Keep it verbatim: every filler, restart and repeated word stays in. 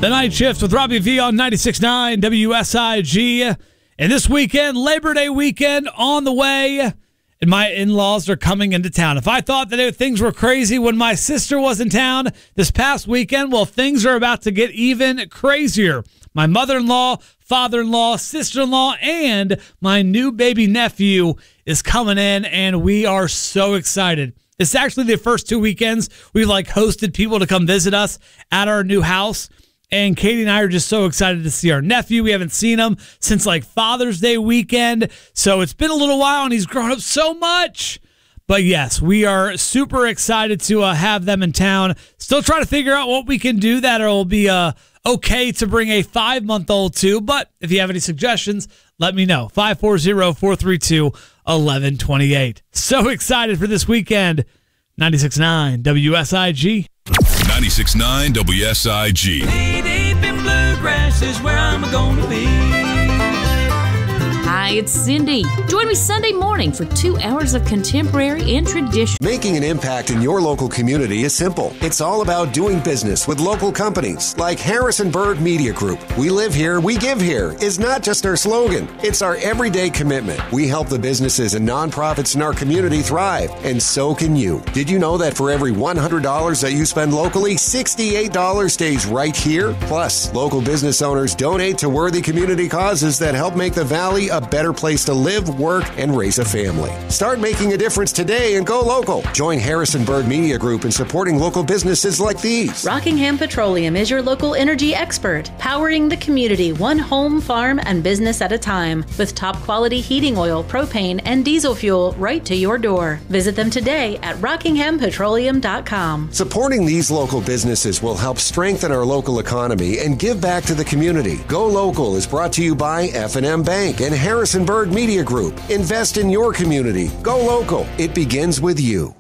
The Night Shift with Robbie V on ninety-six point nine W S I G. And this weekend, Labor Day weekend on the way, and my in-laws are coming into town. If I thought that things were crazy when my sister was in town this past weekend, well, things are about to get even crazier. My mother-in-law, father-in-law, sister-in-law, and my new baby nephew is coming in, and we are so excited. It's actually the first two weekends we've like hosted people to come visit us at our new house. And Katie and I are just so excited to see our nephew. We haven't seen him since like Father's Day weekend. So it's been a little while and he's grown up so much. But yes, we are super excited to uh, have them in town. Still trying to figure out what we can do that will be uh, okay to bring a five-month-old to. But if you have any suggestions, let me know. five four zero, four three two, one one two eight. So excited for this weekend. ninety-six point nine W S I G. ninety-six point nine W S I G. Deep in bluegrass is where I'm gonna be. Hi, it's Cindy. Join me Sunday morning for two hours of contemporary and tradition. Making an impact in your local community is simple. It's all about doing business with local companies like Harrison Bird Media Group. We live here, we give here is not just our slogan. It's our everyday commitment. We help the businesses and nonprofits in our community thrive, and so can you. Did you know that for every one hundred dollars that you spend locally, sixty-eight dollars stays right here? Plus, local business owners donate to worthy community causes that help make the Valley a better place to live, work, and raise a family. Start making a difference today and go local. Join Harrison Bird Media Group in supporting local businesses like these. Rockingham Petroleum is your local energy expert, powering the community one home, farm, and business at a time with top quality heating oil, propane, and diesel fuel right to your door. Visit them today at rockingham petroleum dot com. Supporting these local businesses will help strengthen our local economy and give back to the community. Go Local is brought to you by F and M Bank and Harrison Bird Media Group. Invest in your community. Go local. It begins with you.